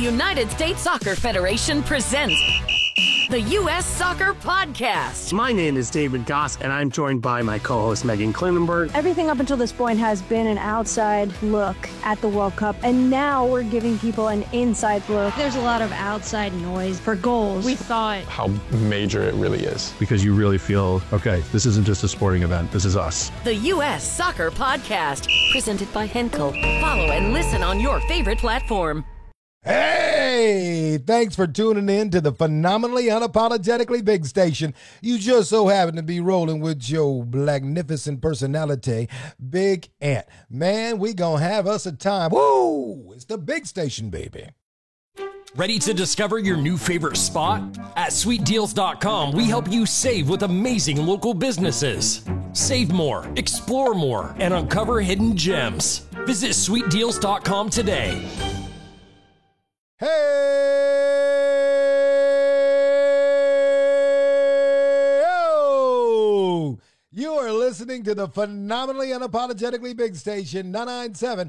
United States Soccer Federation presents the U.S. Soccer Podcast. My name is David Goss, and I'm joined by my co-host Megan Klinenberg. Everything up until this point has been an outside look at the World Cup, and now we're giving people an inside look. There's a lot of outside noise for goals. We thought how major it really is. Because you really feel, okay, this isn't just a sporting event, this is us. The U.S. Soccer Podcast, presented by Henkel. Follow and listen on your favorite platform. Hey, thanks for tuning in to the phenomenally unapologetically big station. You just so happen to be rolling with your magnificent personality, Big Ant. Man, we gonna have us a time. Woo! It's the big station, baby. Ready to discover your new favorite spot? At sweetdeals.com, we help you save with amazing local businesses. Save more, explore more, and uncover hidden gems. Visit sweetdeals.com today. Hey! Oh! You are listening to the phenomenally unapologetically big station, 997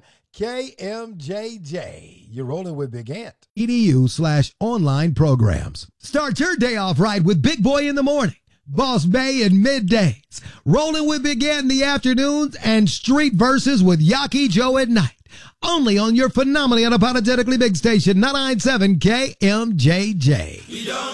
KMJJ. You're rolling with Big Ant. edu/online programs. Start your day off right with Big Boy in the morning, Boss Bay in middays, Rolling with Big Ant in the afternoons, and Street Verses with Yaki Joe at night. Only on your phenomenally unapologetically big station, 997 KMJJ.